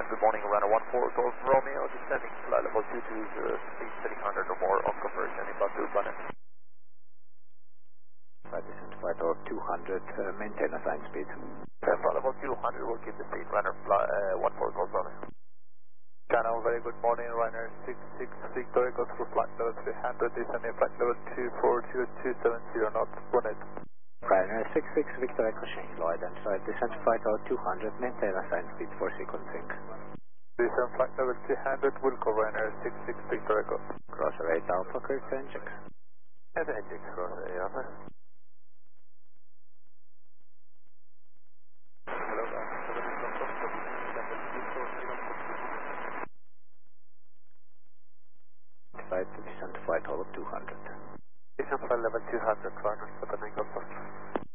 good morning, runner 14 Golf Romeo, descending flight level 220, speed 300 or more on conversion, inbound to Buenos. Descent flight level 200, maintain assigned speed. Flight level 200 will keep the speed, runner 14 Golf Romeo. Channel, very good morning, runner 66 Victoria, goes for flight level 300, descending flight level 240, 270 knots, Bonnet. Runner 66 Victor Echo change low identified, descent flight level 200, maintain assigned speed for sequencing. Descent flight level 200, will call runner 66 Victor Echo. Crosser 8 Alpha, clear to inject. And inject crosser 8 Alpha. Hello, Descent flight level 200. Descent flight level 200, runner 7 Golf.